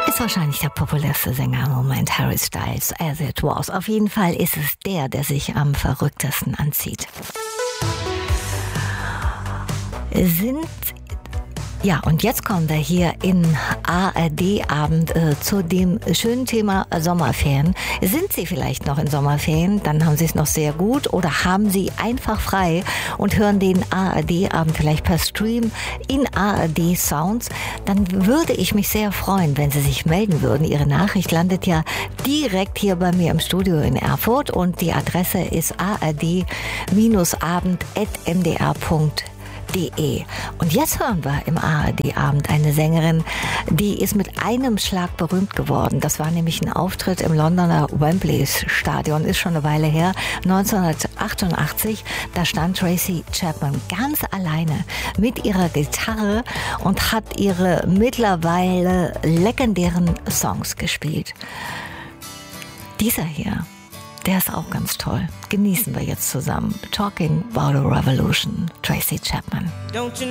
Ist wahrscheinlich der populärste Sänger im Moment, Harry Styles, As It Was. Auf jeden Fall ist es der sich am verrücktesten anzieht. Ja, und jetzt kommen wir hier in ARD-Abend zu dem schönen Thema Sommerferien. Sind Sie vielleicht noch in Sommerferien? Dann haben Sie es noch sehr gut. Oder haben Sie einfach frei und hören den ARD-Abend vielleicht per Stream in ARD Sounds? Dann würde ich mich sehr freuen, wenn Sie sich melden würden. Ihre Nachricht landet ja direkt hier bei mir im Studio in Erfurt und die Adresse ist ard-abend@mdr.de. Und jetzt hören wir im ARD-Abend eine Sängerin, die ist mit einem Schlag berühmt geworden. Das war nämlich ein Auftritt im Londoner Wembley-Stadion, ist schon eine Weile her, 1988. Da stand Tracy Chapman ganz alleine mit ihrer Gitarre und hat ihre mittlerweile legendären Songs gespielt. Dieser hier, der ist auch ganz toll. Genießen wir jetzt zusammen. Talking About a Revolution, Tracy Chapman.